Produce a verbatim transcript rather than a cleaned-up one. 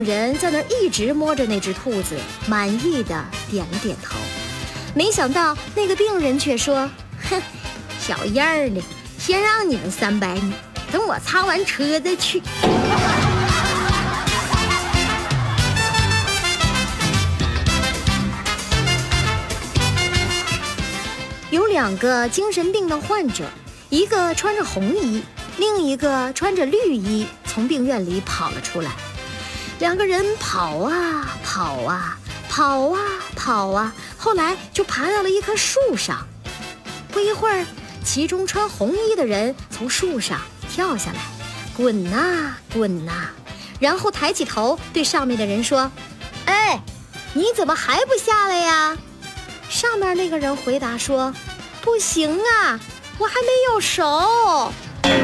人在那儿一直摸着那只兔子，满意的点了点头。没想到那个病人却说：“哼，小样儿的，先让你们三百米，等我擦完车再去。”有两个精神病的患者，一个穿着红衣，另一个穿着绿衣，从病院里跑了出来。两个人跑啊跑啊跑啊跑啊，后来就爬到了一棵树上。不一会儿，其中穿红衣的人从树上跳下来，滚呐滚呐，然后抬起头对上面的人说：“哎，你怎么还不下来呀？”上面那个人回答说：“不行啊，我还没有熟。”